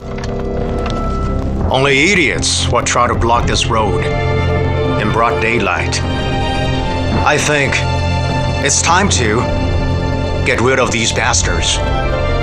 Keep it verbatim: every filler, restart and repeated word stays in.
Only idiots would try to block this road in broad daylight. I think it's time to get rid of these bastards.